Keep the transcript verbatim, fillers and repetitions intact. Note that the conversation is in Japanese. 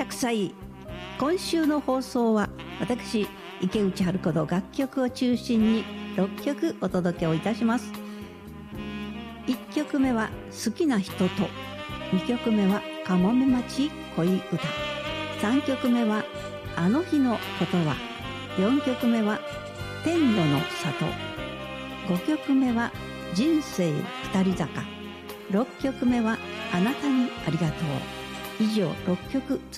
くさい。今週の放送は私池内春子の楽曲を中心にろっきょくお届けをいたします。いっきょくめは好きな人と、にきょくめはかもめ町恋歌、さんきょくめはあの日のことは、よんきょくめは天路の里、ごきょくめは人生二人坂、ろっきょくめはあなたにありがとう。以上ろっきょく